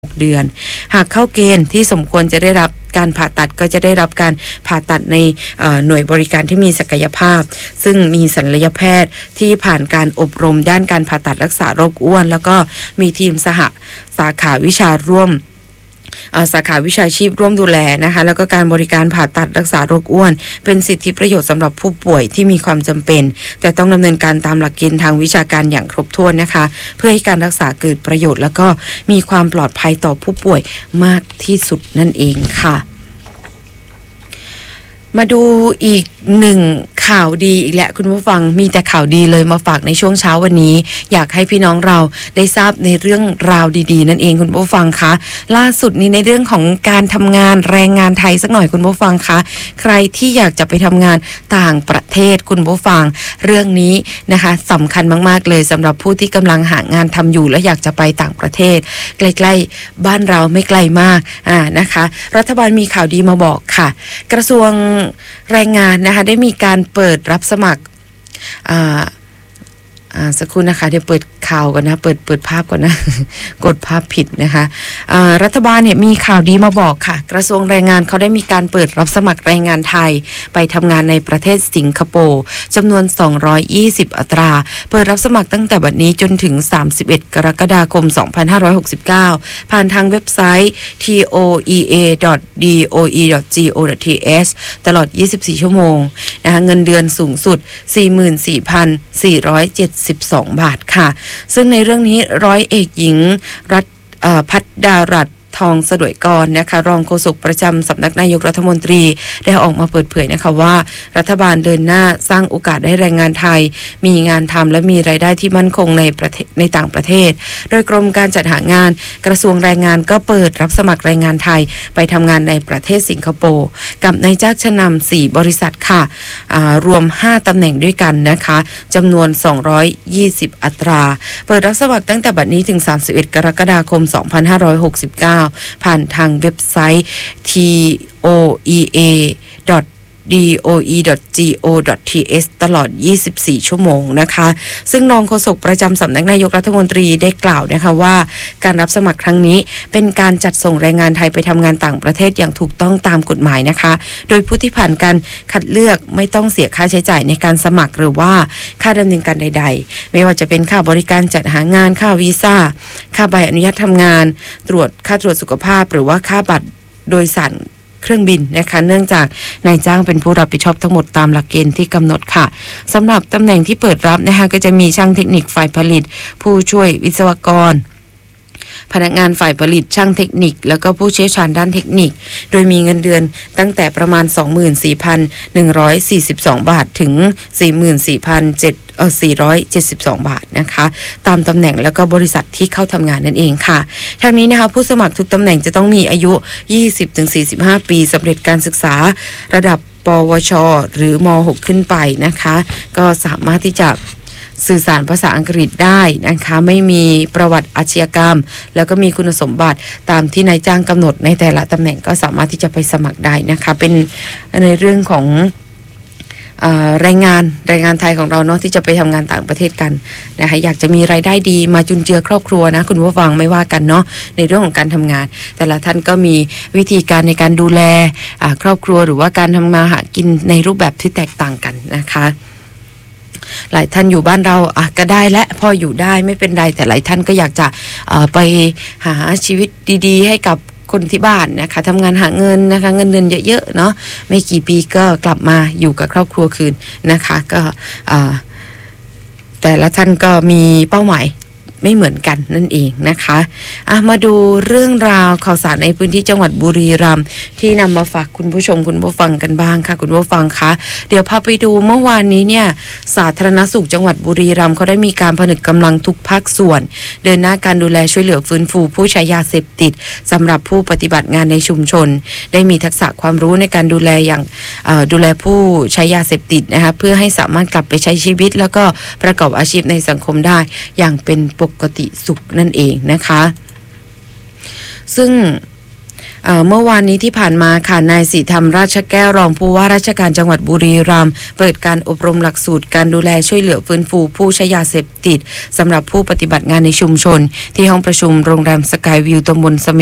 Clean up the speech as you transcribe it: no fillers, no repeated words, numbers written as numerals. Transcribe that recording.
เดือนหากเข้าเกณฑ์ที่สมควรจะได้รับการผ่าตัดก็จะได้รับการผ่าตัดในหน่วยบริการที่มีศักยภาพซึ่งมีศัลยแพทย์ที่ผ่านการอบรมด้านการผ่าตัดรักษาโรคอ้วนแล้วก็มีทีมสาขาวิชาร่วมสาขาวิชาชีพร่วมดูแลนะคะแล้วก็การบริการผ่าตัดรักษาโรคอ้วนเป็นสิทธิประโยชน์สำหรับผู้ป่วยที่มีความจำเป็นแต่ต้องดำเนินการตามหลักเกณฑ์ทางวิชาการอย่างครบถ้วนนะคะเพื่อให้การรักษาเกิดประโยชน์แล้วก็มีความปลอดภัยต่อผู้ป่วยมากที่สุดนั่นเองค่ะมาดูอีกหนึ่งข่าวดีอีกแล้วคุณผู้ฟังมีแต่ข่าวดีเลยมาฝากในช่วงเช้าวันนี้อยากให้พี่น้องเราได้ทราบในเรื่องราวดีๆนั่นเองคุณผู้ฟังคะล่าสุดนี้ในเรื่องของการทำงานแรงงานไทยสักหน่อยคุณผู้ฟังคะใครที่อยากจะไปทำงานต่างประเทศคุณผู้ฟังเรื่องนี้นะคะสำคัญมากๆเลยสำหรับผู้ที่กำลังหางานทำอยู่และอยากจะไปต่างประเทศใกล้ๆบ้านเราไม่ไกลมากนะคะรัฐบาลมีข่าวดีมาบอกค่ะกระทรวงแรงงานนะคะได้มีการเปิดรับสมัครสักครู่นะคะเดี๋ยวเปิดข่าวก่อนนะเปิดภาพก่อนนะ กดภาพผิดนะคะรัฐบาลเนี่ยมีข่าวดีมาบอกค่ะกระทรวงแรงงานเขาได้มีการเปิดรับสมัครแรงงานไทยไปทำงานในประเทศสิงคโปร์จำนวน220อัตราเปิดรับสมัครตั้งแต่บัดนี้จนถึง31กรกฎาคม2569ผ่านทางเว็บไซต์ toea.doe.go.th ตลอด24ชั่วโมงนะคะเงินเดือนสูงสุด 44,472 บาทค่ะซึ่งในเรื่องนี้ร้อยเอกหญิงพัฒดารัตน์ทองสะดวยกรนะคะรองโฆษกประจำสำนักนายกรัฐมนตรีได้ออกมาเปิดเผยนะคะว่ารัฐบาลเดินหน้าสร้างโอกาสให้แรงงานไทยมีงานทำและมีรายได้ที่มั่นคงในต่างประเทศโดยกรมการจัดหางานกระทรวงแรงงานก็เปิดรับสมัครแรงงานไทยไปทำงานในประเทศสิงคโปร์กับนายจ้างชั้นนำ4บริษัทค่ะรวม5ตำแหน่งด้วยกันนะคะจำนวน220อัตราเปิดรับสมัครตั้งแต่บัดนี้ถึง31กรกฎาคม2569ผ่านทางเว็บไซต์ toea.doe.go.th ตลอด24ชั่วโมงนะคะซึ่งรองโฆษกประจำสำนักนายกรัฐมนตรีได้กล่าวนะคะว่าการรับสมัครครั้งนี้เป็นการจัดส่งแรงงานไทยไปทำงานต่างประเทศอย่างถูกต้องตามกฎหมายนะคะโดยผู้ที่ผ่านการคัดเลือกไม่ต้องเสียค่าใช้จ่ายในการสมัครหรือว่าค่าดำเนินการใดๆไม่ว่าจะเป็นค่าบริการจัดหางานค่าวีซ่าค่าใบอนุญาตทำงานค่าตรวจสุขภาพหรือว่าค่าบัตรโดยสารเครื่องบินนะคะเนื่องจากนายจ้างเป็นผู้รับผิดชอบทั้งหมดตามหลักเกณฑ์ที่กำหนดค่ะสำหรับตำแหน่งที่เปิดรับนะคะก็จะมีช่างเทคนิคฝ่ายผลิตผู้ช่วยวิศวกรพนักงานฝ่ายผลิตช่างเทคนิคแล้วก็ผู้เชี่ยวชาญด้านเทคนิคโดยมีเงินเดือนตั้งแต่ประมาณ 24,142 บาทถึง 44,472 บาทนะคะตามตำแหน่งแล้วก็บริษัทที่เข้าทำงานนั่นเองค่ะทั้งนี้นะคะผู้สมัครทุกตำแหน่งจะต้องมีอายุ 20-45 ปีสำเร็จการศึกษาระดับปวชหรือม.6 ขึ้นไปนะคะก็สามารถที่จะสื่อสารภาษาอังกฤษได้นะคะไม่มีประวัติอาชญากรรมแล้วก็มีคุณสมบัติตามที่นายจ้างกำหนดในแต่ละตำแหน่งก็สามารถที่จะไปสมัครได้นะคะเป็นในเรื่องของแรงงานไทยของเราเนาะที่จะไปทำงานต่างประเทศกันนะคะอยากจะมีรายได้ดีมาจุนเจือครอบครัวนะคุณผู้ฟังไม่ว่ากันเนาะในเรื่องของการทำงานแต่ละท่านก็มีวิธีการในการดูแลครอบครัวหรือว่าการทำมาหากินในรูปแบบที่แตกต่างกันนะคะหลายท่านอยู่บ้านเราก็ได้และพออยู่ได้ไม่เป็นไรแต่หลายท่านก็อยากจะไปหาชีวิตดีๆให้กับคนที่บ้านนะคะทำงานหาเงินนะคะเงินเดือนเยอะๆเนาะไม่กี่ปีก็กลับมาอยู่กับครอบครัวคืนนะคะก็แต่ละท่านก็มีเป้าหมายไม่เหมือนกันนั่นเองนะคะมาดูเรื่องราวข่าวสารในพื้นที่จังหวัดบุรีรัมย์ที่นำมาฝากคุณผู้ชมคุณผู้ฟังกันบ้างค่ะคุณผู้ฟังคะเดี๋ยวพาไปดูเมื่อวานนี้เนี่ยสาธารณสุขจังหวัดบุรีรัมย์เขาได้มีการผนึกกำลังทุกภาคส่วนเดินหน้าการดูแลช่วยเหลือฟื้นฟูผู้ใช้ยาเสพติดสำหรับผู้ปฏิบัติงานในชุมชนได้มีทักษะความรู้ในการดูแลอย่างดูแลผู้ใช้ยาเสพติดนะคะเพื่อให้สามารถกลับไปใช้ชีวิตแล้วก็ประกอบอาชีพในสังคมได้อย่างเป็นปกติสุขนั่นเองนะคะซึ่งเมื่อวานนี้ที่ผ่านมาค่ะนายศรีธรรมราชแก้วรองผู้ว่าราชการจังหวัดบุรีรัมย์เปิดการอบรมหลักสูตรการดูแลช่วยเหลือฟื้นฟูผู้ใช้ยาเสพติดสำหรับผู้ปฏิบัติงานในชุมชนที่ห้องประชุมโรงแรมสกายวิวตำบลเสม